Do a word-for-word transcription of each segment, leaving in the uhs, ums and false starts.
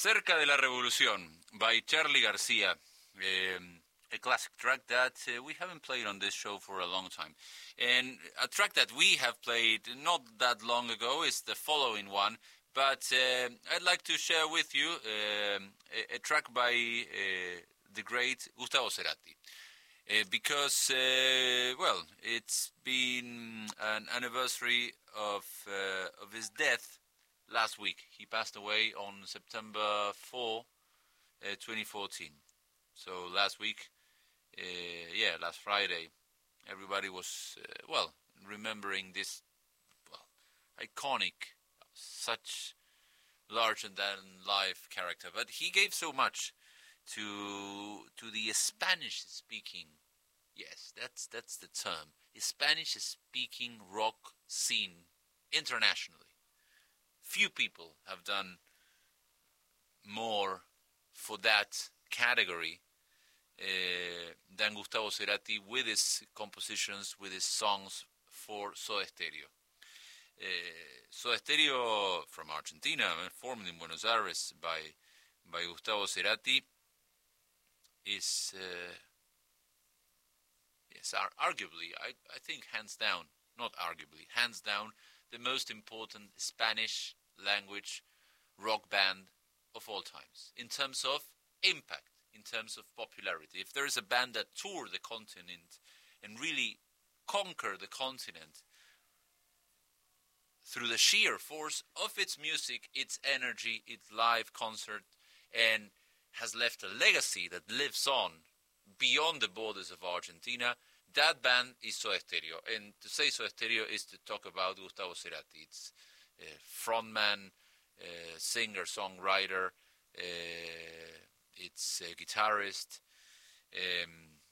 Cerca de la Revolución by Charly Garcia. Um, a classic track that uh, we haven't played on this show for a long time. And a track that we have played not that long ago is the following one. But uh, I'd like to share with you uh, a, a track by uh, the great Gustavo Cerati. Uh, because, uh, well, it's been an anniversary of uh, of his death last week. He passed away on September fourth, uh, twenty fourteen. So last week, uh, yeah, last Friday, everybody was, uh, well, remembering this, well, iconic, such larger-than-life character. But he gave so much to to the Spanish-speaking, yes, that's that's the term, Spanish-speaking rock scene internationally. Few people have done more for that category uh, than Gustavo Cerati with his compositions, with his songs for Soda Stereo. Uh, Soda Stereo from Argentina, formed in Buenos Aires by by Gustavo Cerati, is uh, yes, ar- arguably, I, I think hands down, not arguably, hands down, the most important Spanish language rock band of all times, in terms of impact, in terms of popularity. If there is a band that toured the continent and really conquered the continent through the sheer force of its music, its energy, its live concert, and has left a legacy that lives on beyond the borders of Argentina, that band is Soda Stereo. And to say Soda Stereo is to talk about Gustavo Cerati. It's uh, frontman, uh, singer, songwriter, uh, it's a guitarist. Um,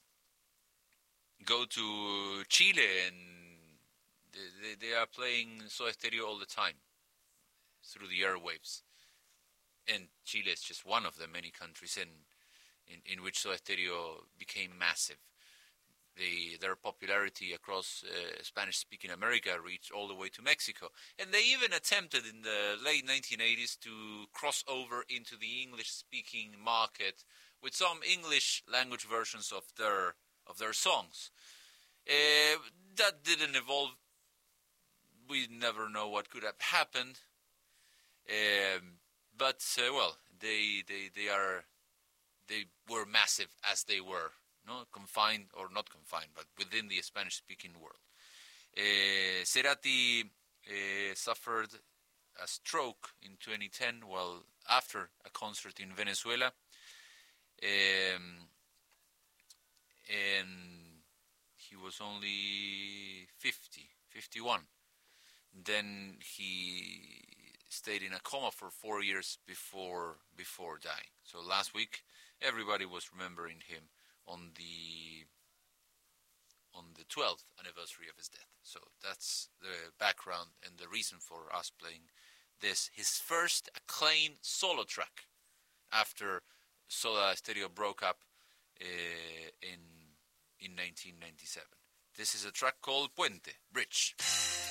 go to Chile and they, they are playing Soda Stereo all the time through the airwaves. And Chile is just one of the many countries in in, in which Soda Stereo became massive. They, their popularity across uh, Spanish-speaking America reached all the way to Mexico. And they even attempted in the late nineteen eighties to cross over into the English-speaking market with some English-language versions of their of their songs. Uh, that didn't evolve. We never know what could have happened. Um, but, uh, well, they, they, they are... They were massive as they were, no confined or not confined, but within the Spanish-speaking world. Uh, Cerati uh, suffered a stroke in twenty ten while after a concert in Venezuela, um, and he was only fifty, fifty-one. Then he stayed in a coma for four years before before dying. So last week, everybody was remembering him on the on the twelfth anniversary of his death. So that's the background and the reason for us playing this, his first acclaimed solo track after Soda Stereo broke up uh, in in nineteen ninety-seven. This is a track called Puente, Bridge.